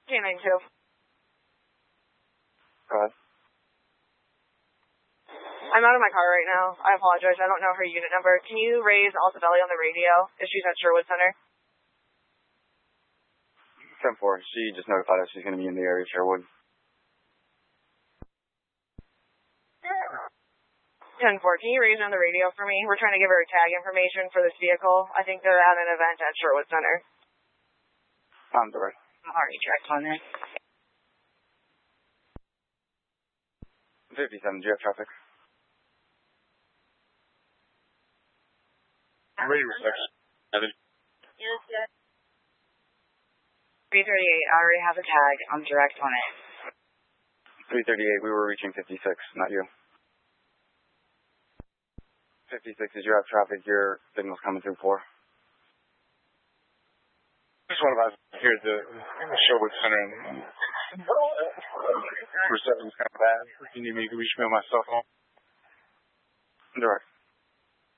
K92. Go ahead. I'm out of my car right now. I apologize. I don't know her unit number. Can you raise Altobelli on the radio if she's at Sherwood Center? 10-4. She just notified us she's going to be in the area of Sherwood. 10-4. Can you raise on the radio for me? We're trying to give her tag information for this vehicle. I think they're at an event at Sherwood Center. I'm direct. I'm already direct on there. 57. Do you have traffic? Radio section. Yes. 338. I already have a tag. I'm direct on it. 338. We were reaching 56, not you. 56. Did you have traffic? Your signal's coming through 4. Just one of us here at the Sherwood Center. Reception's kind of bad. If you need me, you can reach me on my cell phone. Direct.